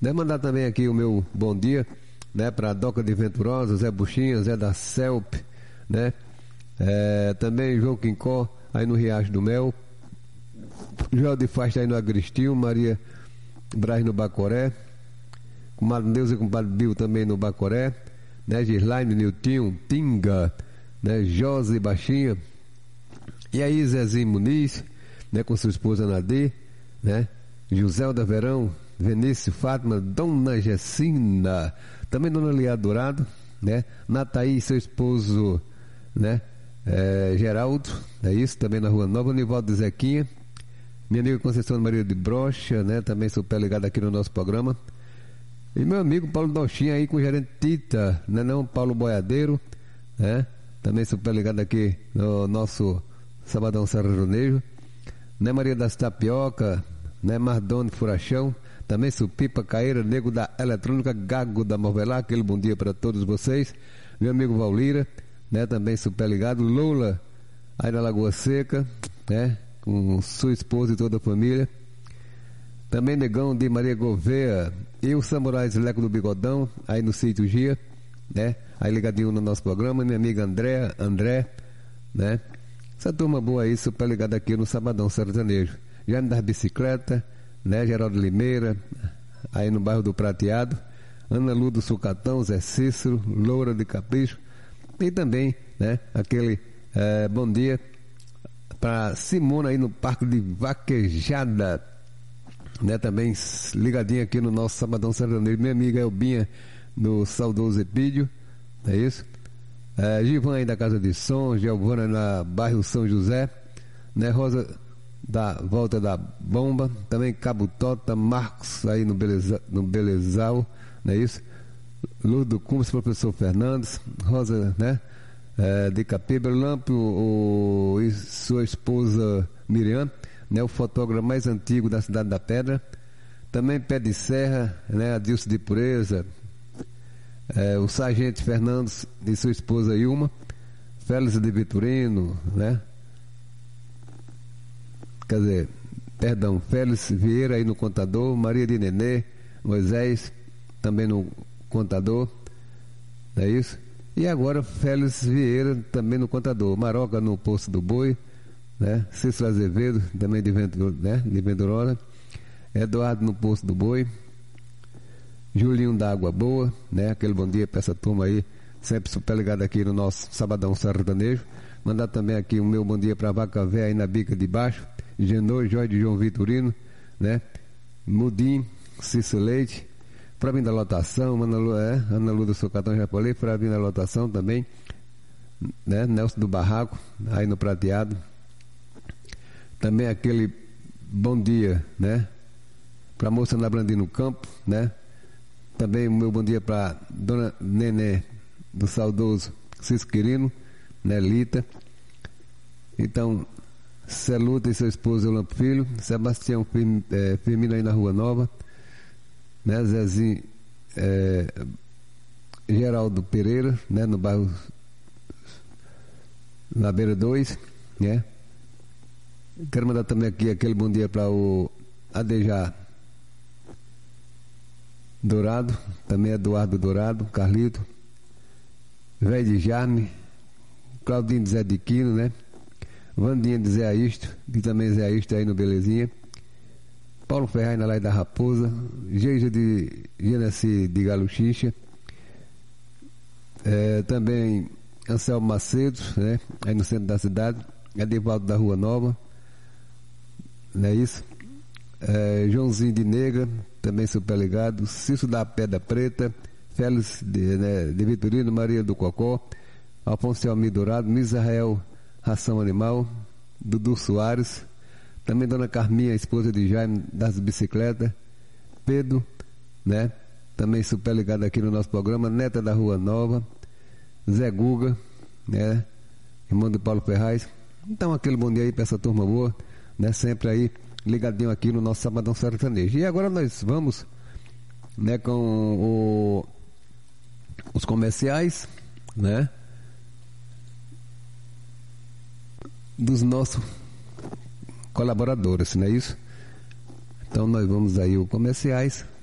Mandar também aqui o meu bom dia, né, para Doca de Venturosa, Zé Buchinha, Zé da Celp, né? Também João Quincó, aí no Riacho do Mel, João de Fasta aí no Agristinho, Maria Braz no Bacoré, Comadre Neuza e Compadre Bill também no Bacoré, né? Gislaine, Niltinho, Tinga, né? Josi Baixinha, e aí Zezinho Muniz, né? Com sua esposa Nadir, né? Joselda Verão, Vinícius, Fátima, Dona Gessina, também Dona Lia Dourado, né? Nataí, seu esposo, né? Geraldo, é isso, também na Rua Nova, Nivaldo de Zequinha, minha amiga Conceição Maria de Brocha, né? Também super ligado aqui no nosso programa. E meu amigo Paulo Dochinha aí com o gerente Tita, né? Não, Paulo Boiadeiro, né? Também super ligado aqui no nosso Sabadão Sertanejo, né? Maria das Tapioca, né? Mardone Furachão, também Supipa Caeira, Nego da Eletrônica, Gago da Marvelá, aquele bom dia para todos vocês. Meu amigo Vaulira, né? Também super ligado. Lula, aí na Lagoa Seca, né? Com sua esposa e toda a família. Também Negão de Maria Gouveia e o Samurai Leco do Bigodão, aí no Sítio Gia, né? Aí ligadinho no nosso programa, minha amiga André, né? Essa turma boa aí, super ligada aqui no Sabadão Sertanejo. Jaime das Bicicletas, né? Geraldo Limeira, aí no bairro do Prateado, Ana Lu do Sucatão, Zé Cícero, Loura de Capricho, e também, né? Aquele bom dia para Simona aí no Parque de Vaquejada, né? Também ligadinha aqui no nosso Sabadão Sertanejo, minha amiga Elbinha no Saudoso Epídio, é isso? Givan aí da Casa de Som, Giovana na bairro São José, né? Rosa da Volta da Bomba, também Cabo Tota, Marcos aí no Belezal, não é isso? Luz do Cumes, Professor Fernandes, Rosa, né? De Capiba, Lampo e sua esposa Miriam, né? O fotógrafo mais antigo da Cidade da Pedra, também Pé de Serra, né? Adilson de Pureza, o Sargento Fernandes e sua esposa Ilma, Félix de Vitorino, né? Quer dizer, perdão, Félix Vieira aí no Contador, Maria de Nenê, Moisés também no Contador, não é isso? E agora Félix Vieira também no Contador, Maroca no Poço do Boi, né? Cícero Azevedo também de Venturosa, Eduardo no Poço do Boi, Julinho da Água Boa, né? Aquele bom dia para essa turma aí, sempre super ligado aqui no nosso Sabadão Sertanejo. Mandar também aqui o meu bom dia para Vaca Véia aí na Bica de Baixo, Genor, Jorge de João Vitorino, né? Mudim, Cícero Leite, para vir da lotação, Ana Lu do Socatão Japolê, para vir da lotação também, né? Nelson do Barraco, aí no Prateado. Também aquele bom dia, né? Para a moça na Brandino Campo, né? Também o meu bom dia para Dona Nenê do saudoso Cisco Quirino, né? Lita. Então, Celuta e seu esposo Lampo Filho, Sebastião Firmino aí na Rua Nova, né? Zezinho Geraldo Pereira, né? No bairro na Beira 2, né? Quero mandar também aqui aquele bom dia para o Adejar Dourado, também Eduardo Dourado, Carlito, Velho de Jarme, Claudinho de Zé de Quino, né? Vandinha de Zé Aisto, que também é Zé Aisto aí no Belezinha, Paulo Ferraz na Laje da Raposa, Geisa de Genesi de Galo Xixa, também Anselmo Macedo, né? Aí no centro da cidade, Edivaldo da Rua Nova, não é isso? Joãozinho de Negra, também super ligado, Cício da Pedra Preta, Félix de Vitorino, Maria do Cocó, Afonso Almir Dourado, Misael Ração Animal, Dudu Soares, também Dona Carminha, esposa de Jaime das Bicicletas, Pedro, né? Também super ligado aqui no nosso programa, Neta da Rua Nova, Zé Guga, né? Irmão do Paulo Ferraz. Então aquele bom dia aí para essa turma boa, né? Sempre aí ligadinho aqui no nosso Sabadão Sertanejo. E agora nós vamos, né, com os comerciais, né, dos nossos colaboradores, não é isso? Então nós vamos aí os comerciais